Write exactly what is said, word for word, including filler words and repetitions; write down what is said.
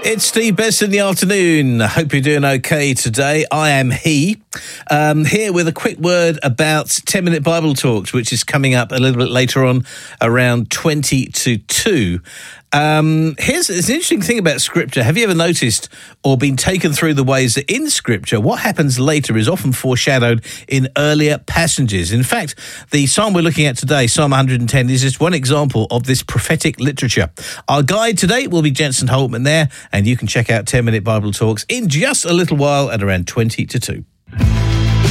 It's Steve Best in the afternoon. I hope you're doing okay today. I am he. Um, here with a quick word about ten minute Bible Talks, which is coming up a little bit later on, around twenty to two. Um, here's it's an interesting thing about Scripture. Have you ever noticed or been taken through the ways that in Scripture, what happens later is often foreshadowed in earlier passages? In fact, the psalm we're looking at today, Psalm one hundred ten, is just one example of this prophetic literature. Our guide today will be Jensen Holtman there, and you can check out ten minute Bible Talks in just a little while at around twenty to two.